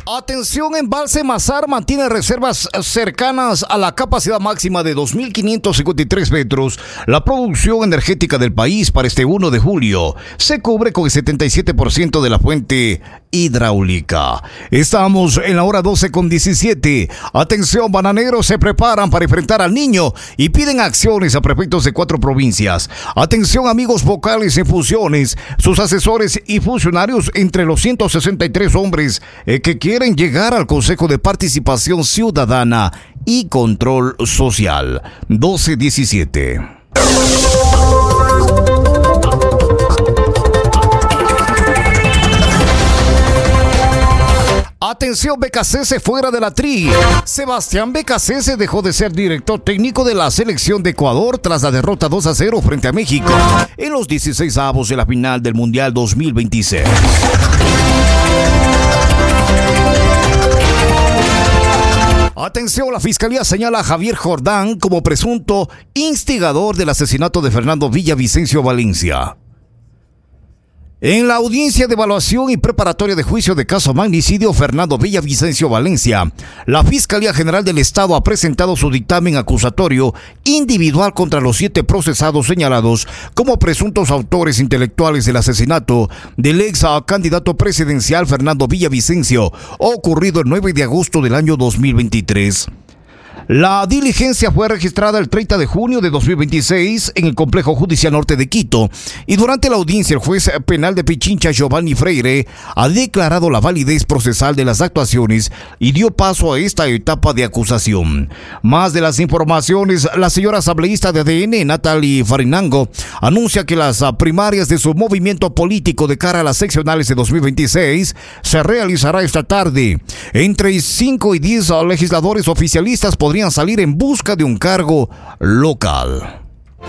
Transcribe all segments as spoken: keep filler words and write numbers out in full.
Atención, Embalse Mazar mantiene reservas cercanas a la capacidad máxima de dos mil quinientos cincuenta y tres metros. La producción energética del país para este primero de julio se cubre con el setenta y siete por ciento de la fuente hidráulica. Estamos en la hora doce con diecisiete. Atención, bananeros se preparan para enfrentar al Niño y piden acciones a prefectos de cuatro provincias. Atención, amigos vocales en fusiones, sus asesores y funcionarios entre los ciento sesenta y tres hombres eh, que quieren llegar al Consejo de Participación Ciudadana y Control Social. doce diecisiete. Atención, Becasese fuera de la tri. Sebastián Becasese dejó de ser director técnico de la selección de Ecuador tras la derrota dos a cero frente a México en los dieciséis avos de la final del Mundial dos mil veintiséis. Atención, la Fiscalía señala a Javier Jordán como presunto instigador del asesinato de Fernando Villavicencio Valencia. En la audiencia de evaluación y preparatoria de juicio de caso magnicidio Fernando Villavicencio Valencia, la Fiscalía General del Estado ha presentado su dictamen acusatorio individual contra los siete procesados señalados como presuntos autores intelectuales del asesinato del ex candidato presidencial Fernando Villavicencio, ocurrido el nueve de agosto del año dos mil veintitrés. La diligencia fue registrada el treinta de junio de dos mil veintiséis en el Complejo Judicial Norte de Quito y durante la audiencia el juez penal de Pichincha, Giovanni Freire, ha declarado la validez procesal de las actuaciones y dio paso a esta etapa de acusación. Más de las informaciones, la señora asambleísta de A D N, Natalie Farinango, anuncia que las primarias de su movimiento político de cara a las seccionales de dos mil veintiséis se realizará esta tarde. Entre cinco y diez legisladores oficialistas podrían salir en busca de un cargo local.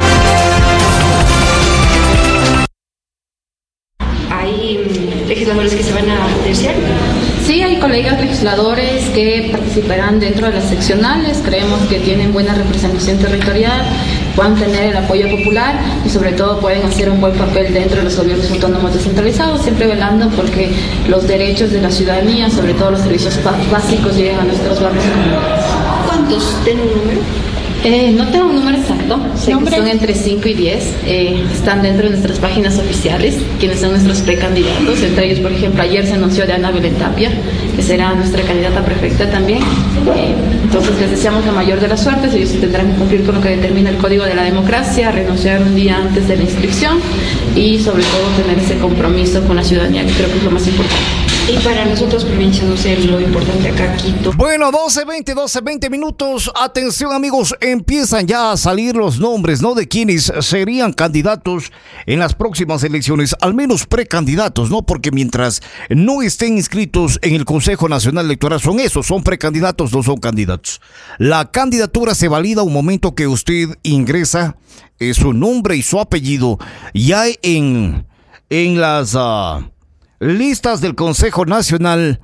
¿Hay legisladores que se van a terciar? Sí, hay colegas legisladores que participarán dentro de las seccionales. Creemos que tienen buena representación territorial, puedan tener el apoyo popular y sobre todo pueden hacer un buen papel dentro de los gobiernos autónomos descentralizados, siempre velando porque los derechos de la ciudadanía, sobre todo los servicios básicos, lleguen a nuestros barrios comunitarios. ¿Cuántos? ¿Tienen un número? Eh, no tengo un número exacto, sé que son entre cinco y diez, eh, están dentro de nuestras páginas oficiales, quienes son nuestros precandidatos, entre ellos, por ejemplo, ayer se anunció de Ana Belén Tapia, que será nuestra candidata prefecta también, eh, entonces les deseamos la mayor de las suertes, ellos tendrán que cumplir con lo que determina el Código de la Democracia, renunciar un día antes de la inscripción y sobre todo tener ese compromiso con la ciudadanía, que creo que es lo más importante. Y para nosotros, provincia, no sé, lo importante acá, Quito. Bueno, doce veinte, doce veinte minutos. Atención, amigos, empiezan ya a salir los nombres, ¿no? De quienes serían candidatos en las próximas elecciones, al menos precandidatos, ¿no? Porque mientras no estén inscritos en el Consejo Nacional Electoral, son esos, son precandidatos, no son candidatos. La candidatura se valida un momento que usted ingresa eh, su nombre y su apellido ya en, en las... Uh, listas del Consejo Nacional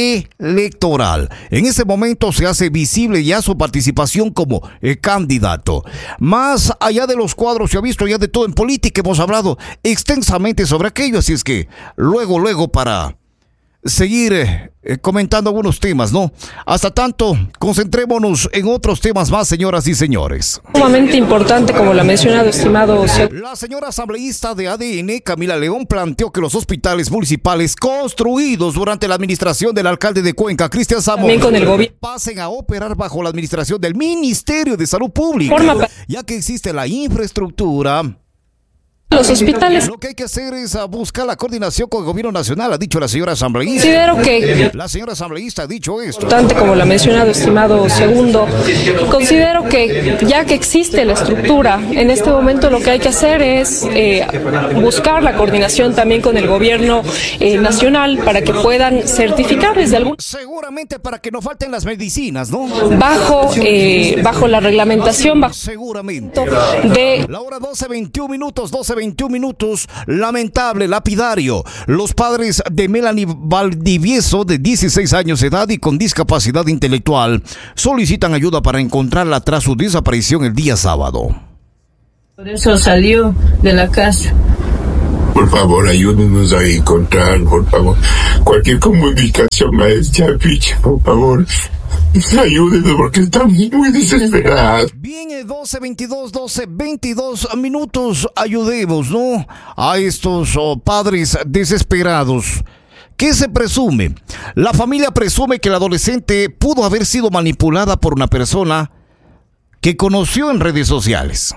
Electoral. En ese momento se hace visible ya su participación como eh, candidato. Más allá de los cuadros, se ha visto ya de todo en política, hemos hablado extensamente sobre aquello, así es que luego, luego para seguir eh, eh, comentando algunos temas, ¿no? Hasta tanto, concentrémonos en otros temas más, señoras y señores. Sumamente importante, como lo ha mencionado, estimado. La señora asambleísta de A D N, Camila León, planteó que los hospitales municipales construidos durante la administración del alcalde de Cuenca, Cristian Zamora, con el gobierno, pasen a operar bajo la administración del Ministerio de Salud Pública, Forma... ya que existe la infraestructura. Los hospitales. Lo que hay que hacer es buscar la coordinación con el gobierno nacional, ha dicho la señora asambleísta. Considero que la señora asambleísta ha dicho esto. Importante, como lo ha mencionado, estimado segundo. Considero que ya que existe la estructura, en este momento lo que hay que hacer es eh, buscar la coordinación también con el gobierno eh, nacional para que puedan certificar desde algún. Seguramente para que no falten las medicinas, ¿no? Bajo eh, bajo la reglamentación. Bajo Seguramente. De la hora doce veintiún minutos, doce veintiún minutos, lamentable, lapidario. Los padres de Melanie Valdivieso, de dieciséis años de edad y con discapacidad intelectual, solicitan ayuda para encontrarla tras su desaparición el día sábado. Por eso salió de la casa. por favor, ayúdenos a encontrar, por favor, cualquier comunicación a este afiche, por favor. Ayúdenos porque estamos muy desesperados. Bien, doce veintidós, doce veintidós minutos. Ayudemos, ¿no? A estos oh, padres desesperados. ¿Qué se presume? La familia presume que la adolescente pudo haber sido manipulada por una persona que conoció en redes sociales.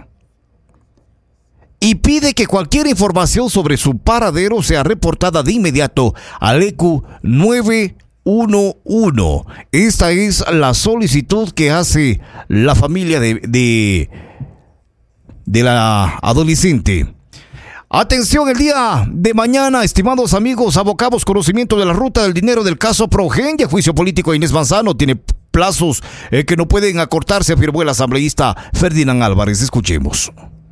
Y pide que cualquier información sobre su paradero sea reportada de inmediato al E Q nueve uno uno. Esta es la solicitud que hace la familia de, de, de la adolescente. Atención, el día de mañana, estimados amigos, abocamos conocimiento de la ruta del dinero del caso Progenia. Juicio político a Inés Manzano tiene plazos eh, que no pueden acortarse, afirmó el asambleísta Ferdinand Álvarez. Escuchemos.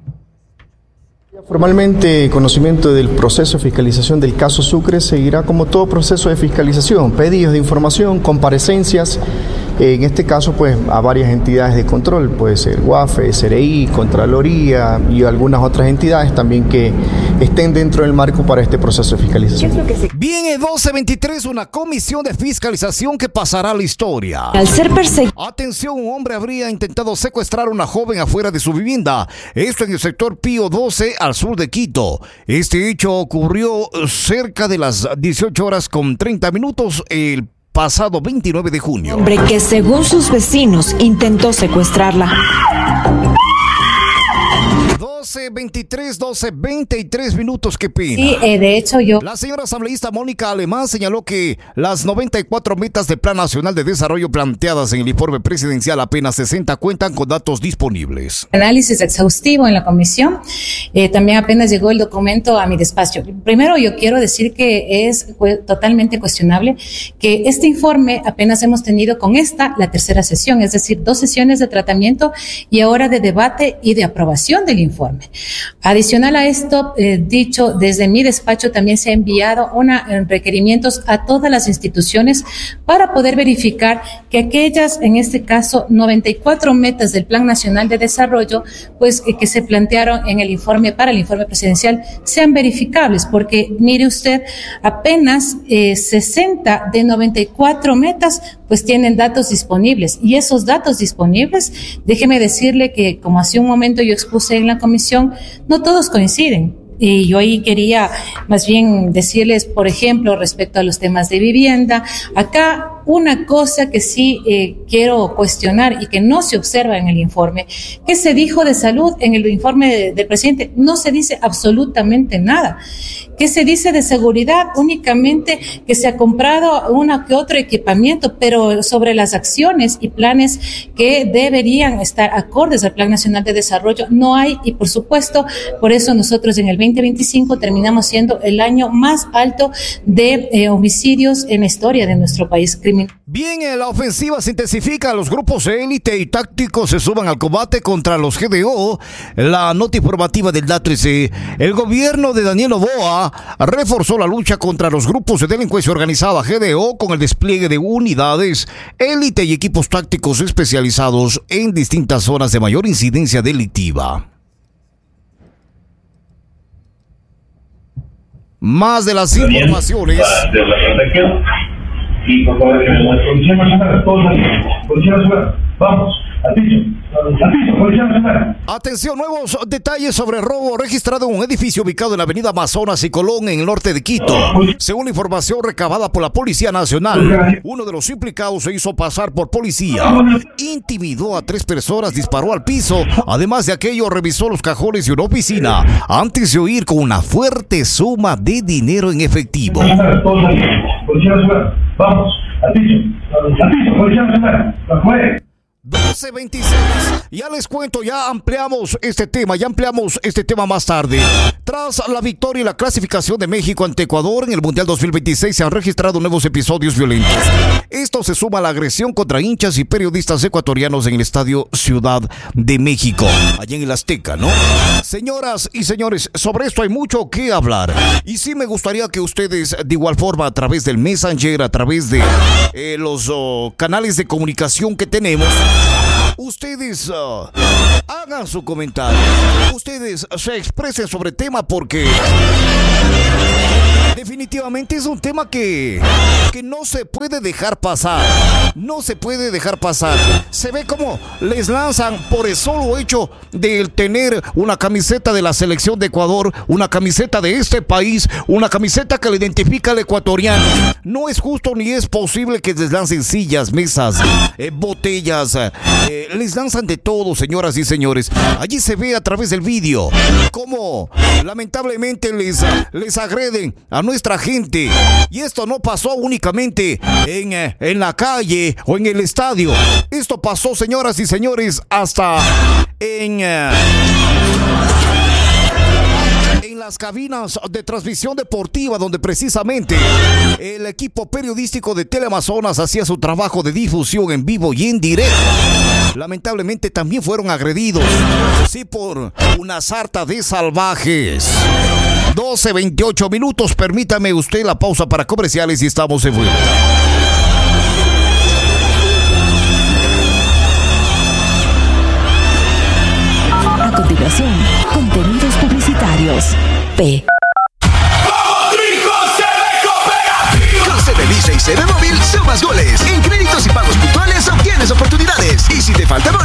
Formalmente, conocimiento del proceso de fiscalización del caso Sucre seguirá como todo proceso de fiscalización, pedidos de información, comparecencias, en este caso pues a varias entidades de control, puede ser UAFE, S R I, Contraloría y algunas otras entidades también que estén dentro del marco para este proceso de fiscalización. Bien, en doce veintitrés, una comisión de fiscalización que pasará a la historia. Al ser perseguido. Atención, un hombre habría intentado secuestrar a una joven afuera de su vivienda. Esto en el sector Pío doce, al sur de Quito. Este hecho ocurrió cerca de las dieciocho horas con treinta minutos el pasado veintinueve de junio. Hombre que según sus vecinos intentó secuestrarla. doce veintitrés, doce veintitrés minutos, qué pena. Sí, eh, de hecho yo... La señora asambleísta Mónica Alemán señaló que las noventa y cuatro metas del Plan Nacional de Desarrollo planteadas en el informe presidencial, apenas sesenta cuentan con datos disponibles. Análisis exhaustivo en la comisión, eh, también apenas llegó el documento a mi despacho. Primero yo quiero decir que es totalmente cuestionable que este informe apenas hemos tenido con esta, la tercera sesión, es decir, dos sesiones de tratamiento y ahora de debate y de aprobación del informe. Adicional a esto, eh, dicho desde mi despacho, también se ha enviado una, eh, requerimientos a todas las instituciones para poder verificar que aquellas, en este caso, noventa y cuatro metas del Plan Nacional de Desarrollo, pues eh, que se plantearon en el informe, para el informe presidencial, sean verificables, porque mire usted, apenas eh, sesenta de noventa y cuatro metas, pues tienen datos disponibles, y esos datos disponibles, déjeme decirle que, como hace un momento yo expuse en la comisión, no todos coinciden. Y yo ahí quería más bien decirles, por ejemplo, respecto a los temas de vivienda, acá una cosa que sí eh, quiero cuestionar y que no se observa en el informe, ¿qué se dijo de salud en el informe de, del presidente? No se dice absolutamente nada. ¿Qué se dice de seguridad? Únicamente que se ha comprado uno que otro equipamiento, pero sobre las acciones y planes que deberían estar acordes al Plan Nacional de Desarrollo no hay, y por supuesto, por eso nosotros en el veinte veinticinco terminamos siendo el año más alto de eh, homicidios en la historia de nuestro país. Bien, la ofensiva se intensifica, los grupos élite y tácticos se suban al combate contra los G D O. La nota informativa del D A trece, el gobierno de Daniel Noboa reforzó la lucha contra los grupos de delincuencia organizada G D O con el despliegue de unidades élite y equipos tácticos especializados en distintas zonas de mayor incidencia delictiva. Más de las informaciones. De la protección. Y por favor, Policía Nacional, todos aquí. Policía Nacional, vamos, al piso, al piso, Policía Nacional. Atención, nuevos detalles sobre robo registrado en un edificio ubicado en la avenida Amazonas y Colón, en el norte de Quito. Según la información recabada por la Policía Nacional, uno de los implicados se hizo pasar por policía, intimidó a tres personas, disparó al piso. Además de aquello, revisó los cajones de una oficina antes de huir con una fuerte suma de dinero en efectivo. Todos aquí, Policía Nacional, vamos, al piso, al piso, Policía Nacional, afuera. doce veintiséis. Ya les cuento, ya ampliamos este tema, ya ampliamos este tema más tarde. Tras la victoria y la clasificación de México ante Ecuador en el Mundial dos mil veintiséis, se han registrado nuevos episodios violentos. Esto se suma a la agresión contra hinchas y periodistas ecuatorianos en el Estadio Ciudad de México, allá en el Azteca, ¿no? Señoras y señores, sobre esto hay mucho que hablar. Y sí me gustaría que ustedes, de igual forma, a través del Messenger, a través de eh, los oh, canales de comunicación que tenemos, ustedes uh, hagan su comentario. Ustedes se expresen sobre el tema porque definitivamente es un tema que, que no se puede dejar pasar. No se puede dejar pasar. Se ve como les lanzan por el solo hecho de tener una camiseta de la selección de Ecuador, una camiseta de este país, una camiseta que le identifica al ecuatoriano. No es justo ni es posible que les lancen sillas, mesas, eh, botellas. Eh, les lanzan de todo, señoras y señores. Allí se ve a través del vídeo cómo lamentablemente les, les agreden a nuestra gente. Y esto no pasó únicamente en, en la calle o en el estadio. Esto pasó, señoras y señores, hasta en... Uh, en las cabinas de transmisión deportiva, donde precisamente el equipo periodístico de Teleamazonas hacía su trabajo de difusión en vivo y en directo. Lamentablemente también fueron agredidos, sí, por una sarta de salvajes. doce veintiocho minutos, permítame usted la pausa para comerciales y estamos de vuelta. A continuación, contenidos publicitarios. P. Con C B Visa y C B Móvil sumas goles. En créditos y pagos puntuales obtienes oportunidades. Y si te falta